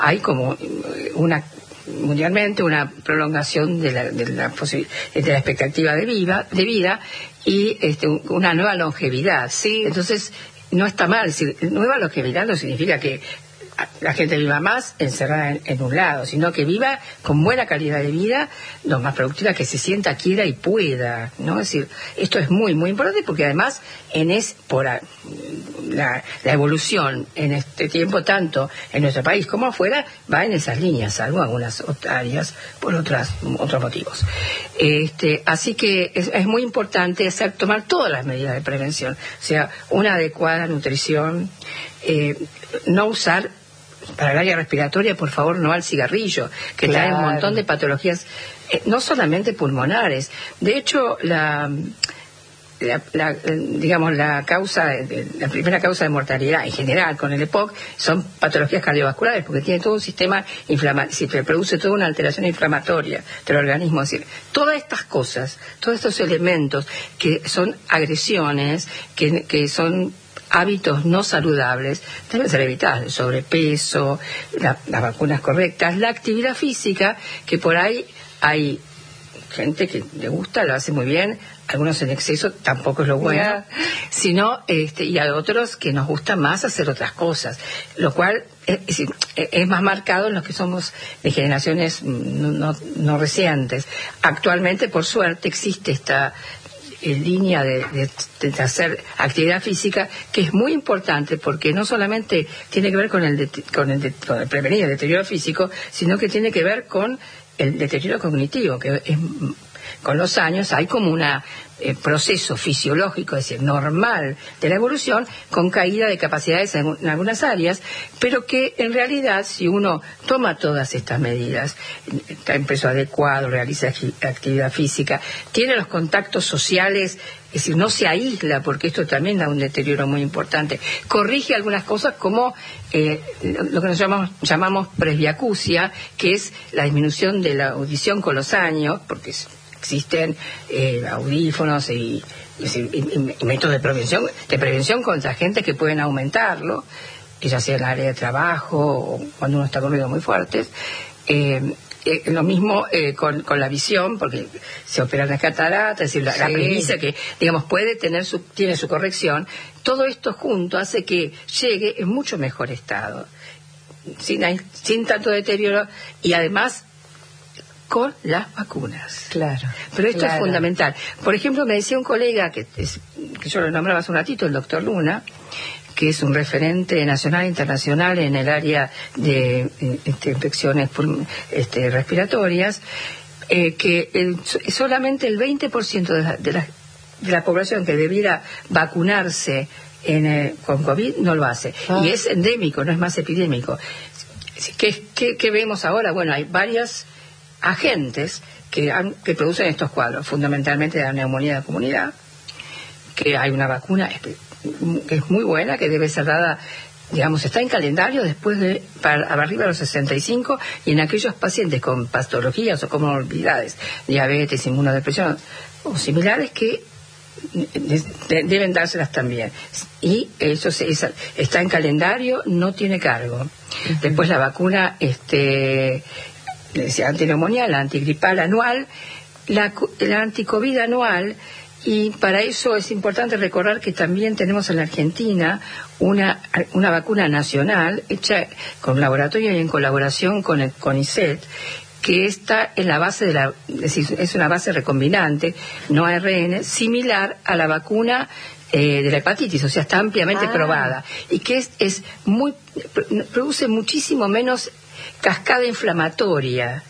hay como mundialmente una prolongación de la expectativa de vida y una nueva longevidad. Sí. Entonces, no está mal. Es decir, nueva longevidad no significa que la gente viva más encerrada en un lado, sino que viva con buena calidad de vida, lo más productiva que se sienta, quiera y pueda, ¿no? Es decir, esto es muy, muy importante porque además por la evolución en este tiempo, tanto en nuestro país como afuera, va en esas líneas, salvo algunas áreas por otros motivos. Así que es muy importante tomar todas las medidas de prevención, o sea, una adecuada nutrición, no usar para el área respiratoria, por favor, no al cigarrillo, que trae un montón de patologías, no solamente pulmonares. De hecho, la primera causa de mortalidad en general con el EPOC son patologías cardiovasculares, porque tiene todo un sistema inflamatorio, produce toda una alteración inflamatoria del organismo. Es decir, todas estas cosas, todos estos elementos que son agresiones, que son hábitos no saludables, deben ser evitados: el sobrepeso, las vacunas correctas, la actividad física, que por ahí hay gente que le gusta, lo hace muy bien, algunos en exceso tampoco es lo bueno, sino y a otros que nos gusta más hacer otras cosas, lo cual es más marcado en los que somos de generaciones no recientes. Actualmente, por suerte, existe esta línea de hacer actividad física, que es muy importante porque no solamente tiene que ver con el prevenir el deterioro físico, sino que tiene que ver con el deterioro cognitivo, que con los años hay como un proceso fisiológico, es decir, normal de la evolución, con caída de capacidades en algunas áreas, pero que en realidad, si uno toma todas estas medidas, está en peso adecuado, realiza actividad física, tiene los contactos sociales, es decir, no se aísla, porque esto también da un deterioro muy importante, corrige algunas cosas como lo que nos llamamos presbiacusia, que es la disminución de la audición con los años, porque existen audífonos y métodos de prevención contra gente que pueden aumentarlo, ya sea en el área de trabajo o cuando uno está con ruidos muy fuertes. Lo mismo con la visión, porque se operan las cataratas, es decir, la premisa que, digamos, tiene su corrección. Todo esto junto hace que llegue en mucho mejor estado, sin tanto deterioro, y además con las vacunas. Claro. Pero esto es fundamental. Por ejemplo, me decía un colega que yo lo nombraba hace un ratito, el doctor Luna, que es un referente nacional e internacional en el área de infecciones respiratorias, que solamente el 20% de la población que debiera vacunarse con COVID no lo hace. Y es endémico, no es más epidémico. ¿Qué vemos ahora? Bueno, hay varios agentes que producen estos cuadros, fundamentalmente la neumonía de comunidad, que hay una vacuna que es muy buena, que debe ser dada, digamos, está en calendario para arriba de los 65, y en aquellos pacientes con patologías o comorbilidades, diabetes, inmunodepresión o similares, que deben dárselas también. Y eso está en calendario, no tiene cargo. Después la vacuna antineumonía, la antigripal anual, la anticovid anual. Y para eso es importante recordar que también tenemos en la Argentina una vacuna nacional hecha con laboratorio y en colaboración con el CONICET, que está en la base es decir, es una base recombinante, no ARN, similar a la vacuna de la hepatitis, o sea, está ampliamente probada, y que produce muchísimo menos cascada inflamatoria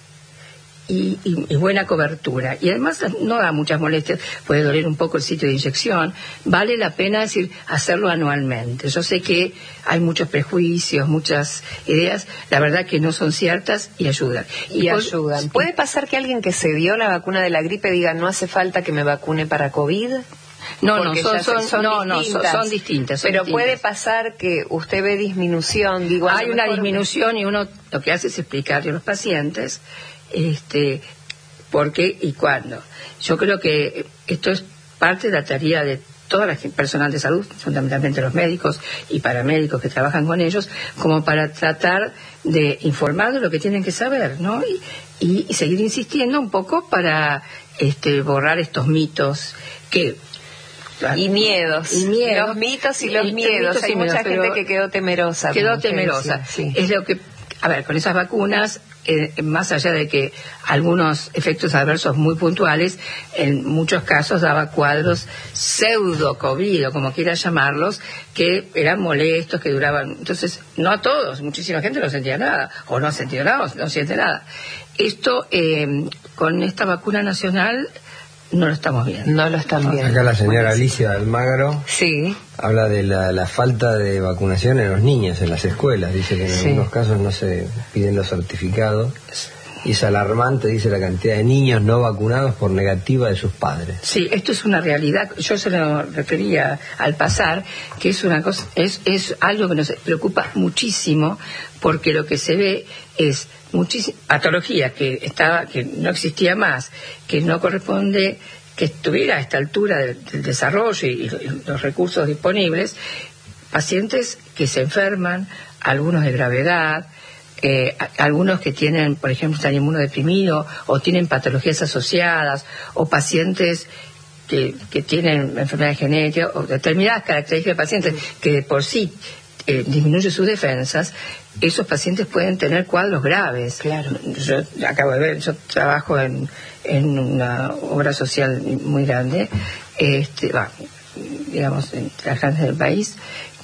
y buena cobertura, y además no da muchas molestias, puede doler un poco el sitio de inyección, vale la pena hacerlo anualmente. Yo sé que hay muchos prejuicios, muchas ideas, la verdad que no son ciertas, y ayudan. ¿Puede pasar que alguien que se dio la vacuna de la gripe diga no hace falta que me vacune para COVID? No, son distintas. Pero puede pasar que usted ve disminución, hay una disminución, y uno lo que hace es explicarle a los pacientes por qué y cuándo. Yo creo que esto es parte de la tarea de todo el personal de salud, fundamentalmente los médicos y paramédicos que trabajan con ellos, como para tratar de informar de lo que tienen que saber, ¿no? Y seguir insistiendo un poco para borrar estos mitos que... Y miedos. Los mitos y los miedos. Hay mucha gente que quedó temerosa. Quedó temerosa. Sí. Es lo que... A ver, con esas vacunas, más allá de que algunos efectos adversos muy puntuales, en muchos casos daba cuadros pseudo-COVID, o como quieras llamarlos, que eran molestos, que duraban. Entonces, no a todos, muchísima gente no sentía nada, o no ha sentido nada, o no siente nada. Esto, con esta vacuna nacional, no lo estamos viendo. No lo están viendo. Acá la señora Alicia Almagro sí. habla de la falta de vacunación en los niños, en las escuelas. Dice que en algunos casos no se piden los certificados. Y es alarmante, dice, la cantidad de niños no vacunados por negativa de sus padres. Sí, esto es una realidad. Yo se lo refería al pasar, que es una cosa, es algo que nos preocupa muchísimo, porque lo que se ve es muchísima patología que no existía más, que no corresponde que estuviera a esta altura del desarrollo y los recursos disponibles, pacientes que se enferman, algunos de gravedad, algunos que tienen, por ejemplo, están inmunodeprimidos o tienen patologías asociadas, o pacientes que tienen enfermedades genéticas o determinadas características de pacientes que de por sí disminuyen sus defensas. Esos pacientes pueden tener cuadros graves. Claro. Yo acabo de ver, yo trabajo en una obra social muy grande, digamos, en las grandes del país,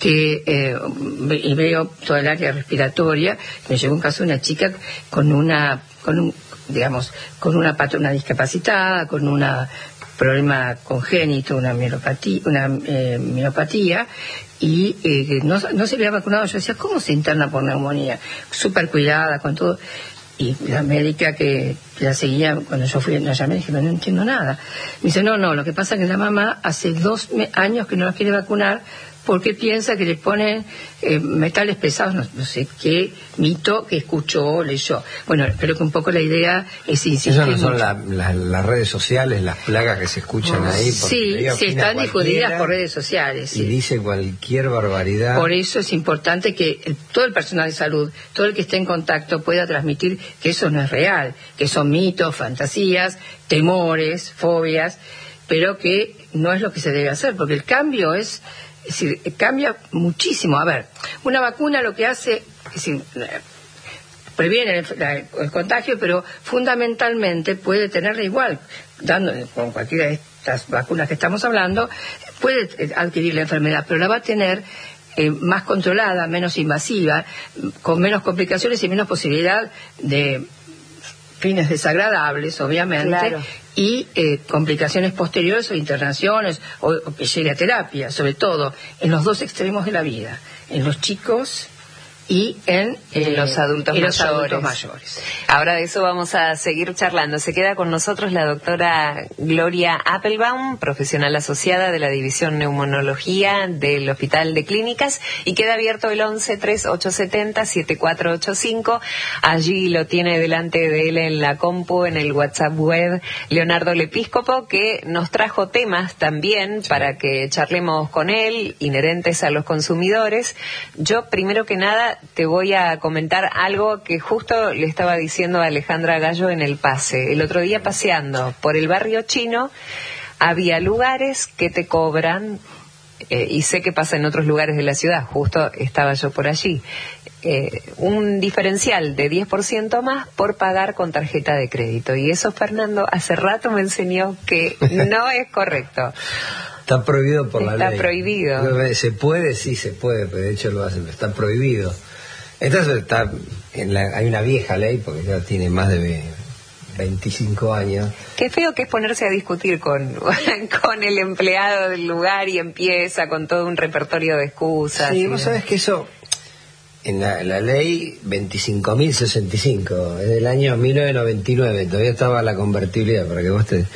y veo todo el área respiratoria. Me llegó un caso de una chica con una discapacitada, con un problema congénito, una miopatía, y no se había vacunado. Yo decía, ¿cómo se interna por neumonía? Súper cuidada con todo. Y la médica que la seguía, cuando yo fui, la llamé y dije, no entiendo nada. Me dice, no, lo que pasa es que la mamá hace 2 años que no la quiere vacunar porque piensa que le ponen metales pesados, no sé qué mito que escuchó o leyó. Bueno, creo que un poco la idea es insistir. Eso no son las redes sociales, las plagas que se escuchan ahí. Sí, están difundidas por redes sociales. Y dice cualquier barbaridad. Por eso es importante que todo el personal de salud, todo el que esté en contacto, pueda transmitir que eso no es real, que son mitos, fantasías, temores, fobias, pero que no es lo que se debe hacer, porque el cambio es decir, cambia muchísimo. A ver, una vacuna lo que hace, es decir, previene el contagio, pero fundamentalmente puede tenerla igual, con cualquiera de estas vacunas que estamos hablando, puede adquirir la enfermedad, pero la va a tener más controlada, menos invasiva, con menos complicaciones y menos posibilidad de fines desagradables, obviamente, claro. Y complicaciones posteriores o internaciones o que llegue a terapia, sobre todo en los 2 extremos de la vida, en los chicos y en los adultos mayores. Ahora de eso vamos a seguir charlando. Se queda con nosotros la doctora Gloria Appelbaum, profesional asociada de la División Neumonología del Hospital de Clínicas, y queda abierto el 11-3870-7485. Allí lo tiene delante de él en la compu, en el WhatsApp web, Leonardo Lepíscopo, que nos trajo temas también para que charlemos con él, inherentes a los consumidores. Yo, primero que nada, te voy a comentar algo que justo le estaba diciendo a Alejandra Gallo en el pase. El otro día, paseando por el barrio chino, había lugares que te cobran, y sé que pasa en otros lugares de la ciudad, justo estaba yo por allí, un diferencial de 10% más por pagar con tarjeta de crédito. Y eso, Fernando, hace rato me enseñó que no es correcto. Está prohibido por la ley. Está prohibido. ¿Se puede? Sí, se puede, pero de hecho lo hacen, pero está prohibido. Entonces hay una vieja ley, porque ya tiene más de 25 años. Qué feo que es ponerse a discutir con el empleado del lugar y empieza con todo un repertorio de excusas. Sí, vos sabés que eso, en la ley 25.065, es del año 1999, todavía estaba la convertibilidad, para que vos te...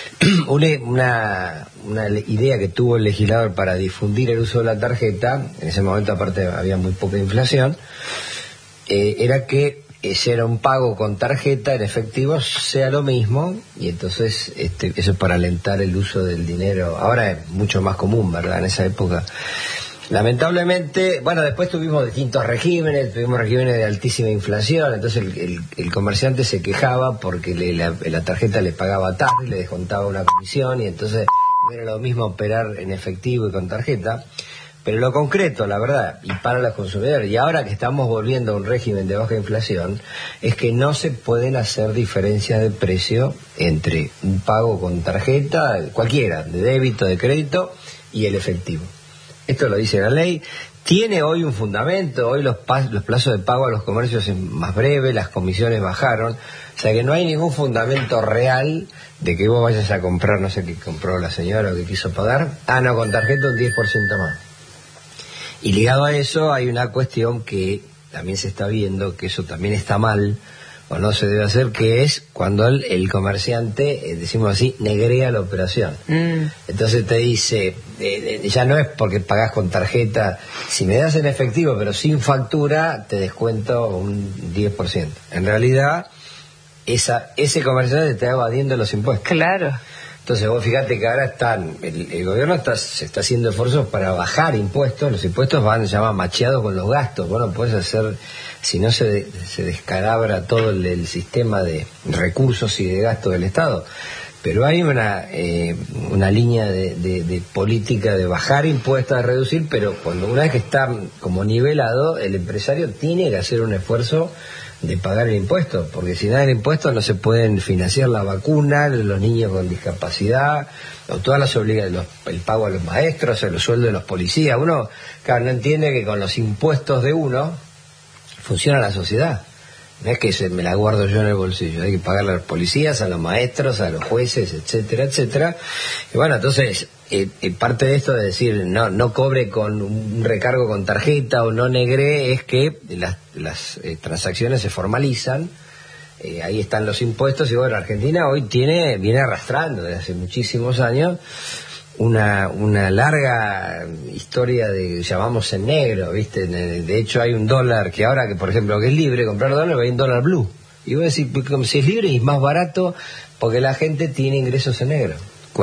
Una idea que tuvo el legislador para difundir el uso de la tarjeta, en ese momento aparte había muy poca inflación, era que era un pago con tarjeta en efectivo sea lo mismo, y entonces eso es para alentar el uso del dinero. Ahora es mucho más común, ¿verdad? En esa época, lamentablemente, bueno, después tuvimos distintos regímenes, tuvimos regímenes de altísima inflación, entonces el comerciante se quejaba porque la tarjeta le pagaba tarde, le descontaba una comisión, y entonces no era lo mismo operar en efectivo y con tarjeta. Pero lo concreto, la verdad, y para los consumidores, y ahora que estamos volviendo a un régimen de baja inflación, es que no se pueden hacer diferencias de precio entre un pago con tarjeta, cualquiera, de débito, de crédito, y el efectivo. Esto lo dice la ley. Tiene hoy un fundamento, hoy los plazos de pago a los comercios es más breve, las comisiones bajaron, o sea que no hay ningún fundamento real de que vos vayas a comprar, no sé qué compró la señora o qué quiso pagar, no, con tarjeta un 10% más. Y ligado a eso hay una cuestión que también se está viendo, que eso también está mal, o no se debe hacer, que es cuando el comerciante, decimos así, negrea la operación. Entonces te dice, ya no es porque pagás con tarjeta, si me das en efectivo pero sin factura, te descuento un 10%. En realidad, ese comerciante te está evadiendo los impuestos. Claro. Entonces vos fíjate que ahora el gobierno se está haciendo esfuerzos para bajar impuestos. Los impuestos van ya macheados con los gastos. Bueno, puedes hacer, si no se descalabra todo el sistema de recursos y de gastos del Estado. Pero hay una línea de política de bajar impuestos, de reducir, pero una vez que está como nivelado, el empresario tiene que hacer un esfuerzo de pagar el impuesto, porque si no hay el impuesto no se pueden financiar la vacuna, los niños con discapacidad, o todas las obligaciones, el pago a los maestros, los sueldos de los policías. Uno, claro, no entiende que con los impuestos de uno funciona la sociedad. No es que me la guardo yo en el bolsillo, hay que pagarle a los policías, a los maestros, a los jueces, etcétera, etcétera. Y bueno, entonces, parte de esto de decir no cobre con un recargo con tarjeta o no negree, es que las transacciones se formalizan, ahí están los impuestos, y bueno, Argentina hoy viene arrastrando desde hace muchísimos años una larga historia de, llamamos en negro, ¿viste? De hecho hay un dólar que ahora, que por ejemplo, que es libre comprar dólar, hay un dólar blue. Y vos decís, si es libre y es más barato, porque la gente tiene ingresos en negro.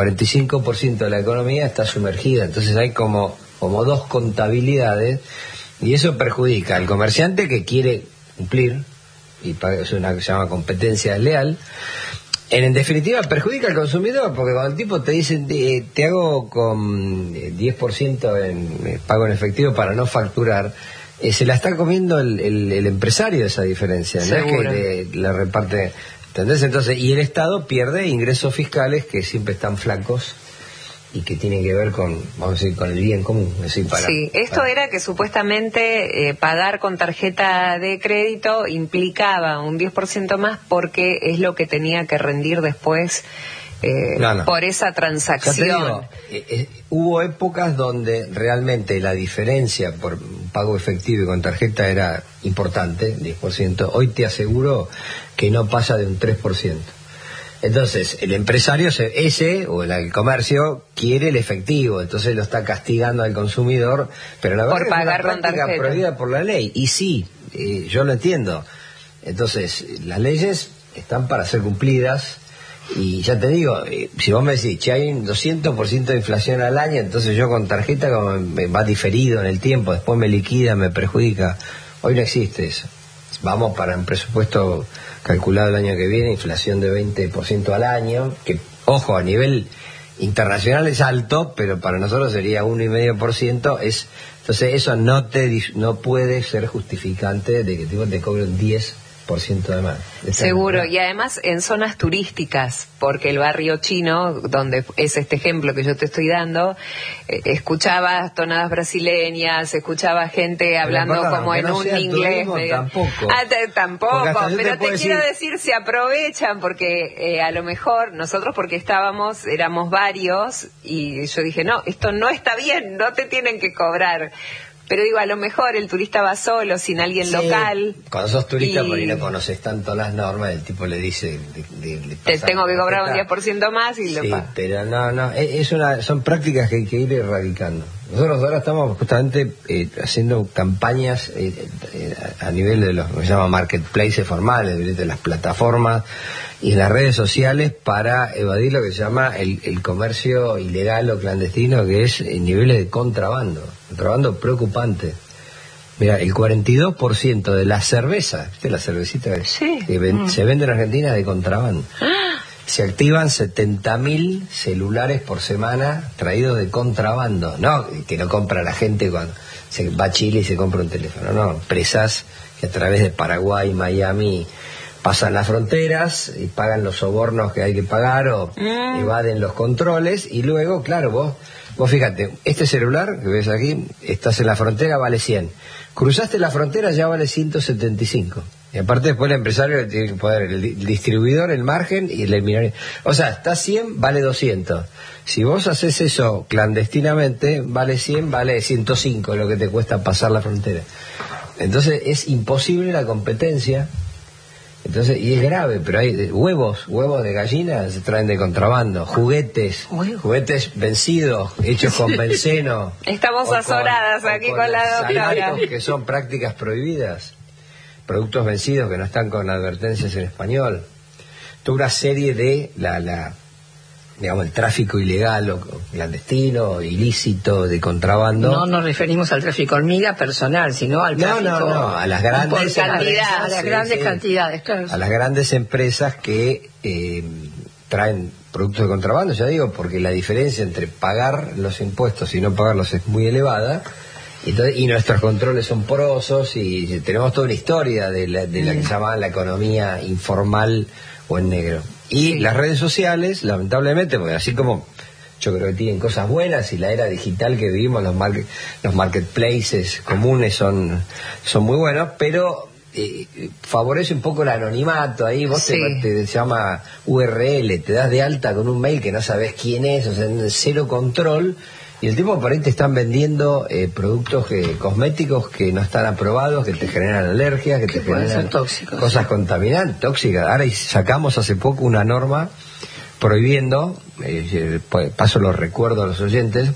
45% de la economía está sumergida, entonces hay como dos contabilidades, y eso perjudica al comerciante que quiere cumplir, y es una que se llama competencia desleal. En definitiva perjudica al consumidor, porque cuando el tipo te dice te hago con 10% en pago en efectivo para no facturar, se la está comiendo el empresario esa diferencia. Seguro. No es que la reparte, ¿entendés? Entonces, y el Estado pierde ingresos fiscales que siempre están flacos y que tienen que ver con, vamos a decir, con el bien común. Es decir, esto era que supuestamente pagar con tarjeta de crédito implicaba un 10% más porque es lo que tenía que rendir después por esa transacción. Hubo épocas donde realmente la diferencia por pago efectivo y con tarjeta era importante, 10%. Hoy te aseguro que no pasa de un 3%. Entonces, el empresario o el comercio quiere el efectivo, entonces lo está castigando al consumidor, pero la verdad por pagar es una práctica prohibida por la ley. Y sí, yo lo entiendo. Entonces, las leyes están para ser cumplidas, y ya te digo, si vos me decís, hay un 200% de inflación al año, entonces yo con tarjeta como me va diferido en el tiempo, después me liquida, me perjudica. Hoy no existe eso. Vamos para un presupuesto calculado el año que viene, inflación de 20% al año, que, ojo, a nivel internacional es alto, pero para nosotros sería 1,5%. Entonces eso no puede ser justificante de que te cobre un 10% de más. Seguro, y además en zonas turísticas, porque el barrio chino, donde es este ejemplo que yo te estoy dando, escuchabas tonadas brasileñas, escuchaba gente hablando como en un inglés medio... Tampoco, pero te quiero decir, se aprovechan, porque a lo mejor nosotros, porque éramos varios, y yo dije, no, esto no está bien, no te tienen que cobrar. Pero digo, a lo mejor el turista va solo, sin alguien local. Cuando sos turista, porque no conoces tanto las normas, el tipo le dice... te tengo que cobrar un 10% más y lo pagas. Sí, pero no, son prácticas que hay que ir erradicando. Nosotros ahora estamos justamente haciendo campañas a nivel de los que se llama marketplaces formales, de las plataformas y las redes sociales para evadir lo que se llama el comercio ilegal o clandestino, que es niveles de contrabando preocupante. Mira, el 42% de la cerveza, ¿viste la cervecita que se vende en Argentina de contrabando? Se activan 70.000 celulares por semana traídos de contrabando. No, que no compra la gente cuando se va a Chile y se compra un teléfono. No, empresas que a través de Paraguay, Miami, pasan las fronteras y pagan los sobornos que hay que pagar o evaden los controles. Y luego, claro, vos fíjate, este celular que ves aquí, estás en la frontera, vale 100. Cruzaste la frontera, ya vale 175. Y aparte después el empresario tiene que poner el distribuidor, el margen y el minero. O sea, está 100, vale 200. Si vos haces eso clandestinamente, vale 100, vale 105 lo que te cuesta pasar la frontera. Entonces es imposible la competencia. Entonces, y es grave, pero hay huevos de gallina se traen de contrabando, juguetes vencidos, hechos con benceno. Estamos azoradas aquí con la doctora. Que son prácticas prohibidas, productos vencidos que no están con advertencias en español. Toda una serie de digamos, el tráfico ilegal o clandestino, ilícito, de contrabando. No nos referimos al tráfico hormiga personal, sino al tráfico... No, a las grandes empresas. A las grandes cantidades. Claro. A las grandes empresas que traen productos de contrabando, ya digo, porque la diferencia entre pagar los impuestos y no pagarlos es muy elevada. Entonces, y nuestros controles son porosos y tenemos toda una historia de la que se llama la economía informal o en negro. Y las redes sociales, lamentablemente, porque así como yo creo que tienen cosas buenas y la era digital que vivimos, los marketplaces comunes son muy buenos, pero favorece un poco el anonimato. Ahí vos te llama URL, te das de alta con un mail que no sabés quién es, o sea, cero control. Y el tipo por ahí te están vendiendo productos cosméticos que no están aprobados, que te generan alergias, que te generan cosas contaminantes, tóxicas. Ahora sacamos hace poco una norma prohibiendo, paso los recuerdo a los oyentes,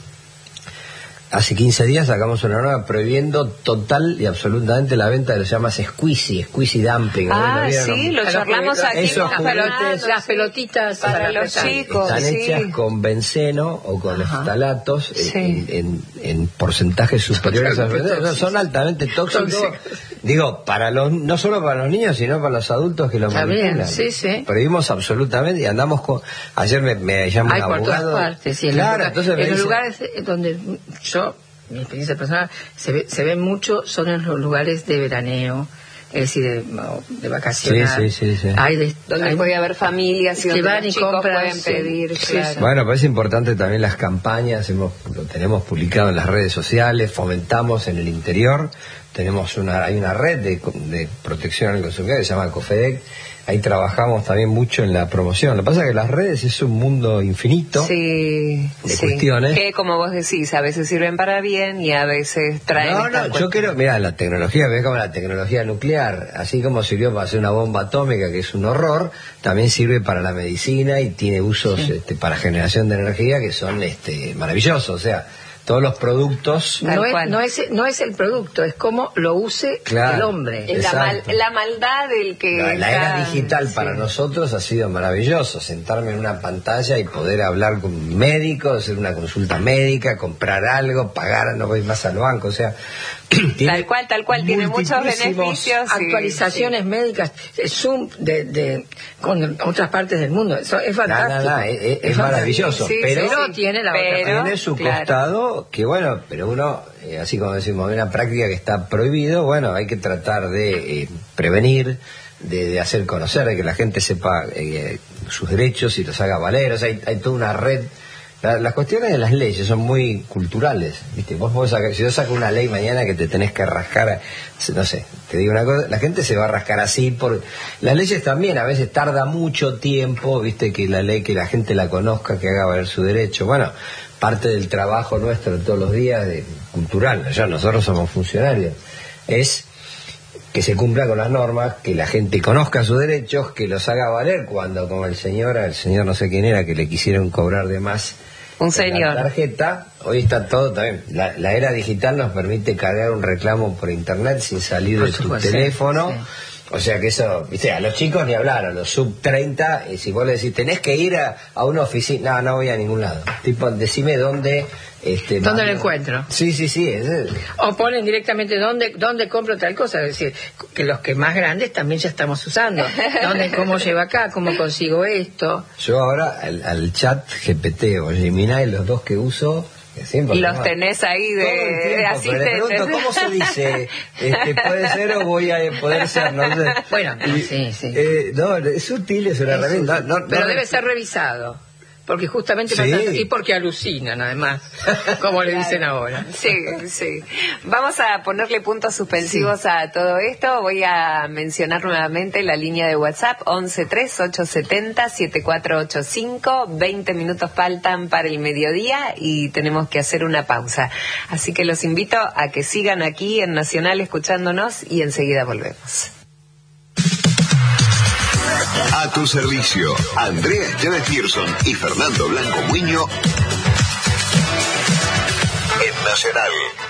hace 15 días sacamos una norma prohibiendo total y absolutamente la venta de lo que se llama squeezy dumpling. Sí, lo charlamos aquí con las pelotitas para los chicos. Están hechas con benceno o con eftalatos en porcentajes superiores a los... Son altamente tóxicos. Digo, no solo para los niños, sino para los adultos que lo manipulan. Prohibimos absolutamente y andamos con... Ayer me llamó un abogado. Por todas partes. En los lugares donde mi experiencia personal, se ve mucho, son en los lugares de veraneo, es decir, de vacaciones. Sí. Donde puede haber familias y donde van los chicos pueden pedir. Bueno, pues es importante también las campañas, lo tenemos publicado en las redes sociales, fomentamos en el interior, hay una red de protección al consumidor que se llama COFEDEC. Ahí trabajamos también mucho en la promoción. Lo que pasa es que las redes es un mundo infinito de cuestiones. Que, como vos decís, a veces sirven para bien y a veces traen... yo quiero... Mirá, la tecnología, ves como la tecnología nuclear, así como sirvió para hacer una bomba atómica, que es un horror, también sirve para la medicina y tiene usos para generación de energía que son maravillosos. O sea, todos los productos... No es el producto, es cómo lo use el hombre. Es la maldad del que... La era digital para nosotros ha sido maravilloso. Sentarme en una pantalla y poder hablar con un médico, hacer una consulta médica, comprar algo, pagar, no voy más al banco, o sea... Tal cual, tiene muchos beneficios. Actualizaciones médicas, Zoom con otras partes del mundo. Eso es fantástico. Es maravilloso. Pero tiene su costado, que bueno, pero uno, así como decimos, una práctica que está prohibido, bueno, hay que tratar de prevenir, de hacer conocer, de que la gente sepa sus derechos y los haga valer. O sea, hay toda una red. Las cuestiones de las leyes son muy culturales, ¿viste? Si yo saco una ley mañana que te tenés que rascar, no sé, te digo una cosa, la gente se va a rascar así. Las leyes también a veces tarda mucho tiempo, ¿viste? Que la ley, que la gente la conozca, que haga valer su derecho. Bueno, parte del trabajo nuestro de todos los días, cultural, nosotros somos funcionarios, es que se cumpla con las normas, que la gente conozca sus derechos, que los haga valer cuando, como el señor no sé quién era, que le quisieron cobrar de más Un señor. La tarjeta, hoy está todo también. La era digital nos permite cargar un reclamo por internet sin salir de tu teléfono. Sí. O sea que eso, viste, a los chicos ni hablar, a los sub 30, y si vos le decís, tenés que ir a una oficina, no voy a ningún lado. Tipo, decime dónde... ¿Dónde lo encuentro? Sí. O ponen directamente dónde compro tal cosa, es decir, que los que más grandes también ya estamos usando. ¿Cómo llevo acá? ¿Cómo consigo esto? Yo ahora al chat GPT o Gemini, los dos que uso... Los tenés ahí de asistentes. Le pregunto, ¿cómo se dice? ¿Puede ser o voy a poder ser? No sé. Bueno, sí. No, es útil, es una herramienta. Pero debe ser revisado. Porque justamente y porque alucinan, además, como le dicen ahora. Sí. Vamos a ponerle puntos suspensivos a todo esto. Voy a mencionar nuevamente la línea de WhatsApp, 113870-7485. 20 minutos faltan para el mediodía y tenemos que hacer una pausa. Así que los invito a que sigan aquí en Nacional escuchándonos y enseguida volvemos. A tu servicio, Andrea Esteves Pearson y Fernando Blanco Muño en Nacional.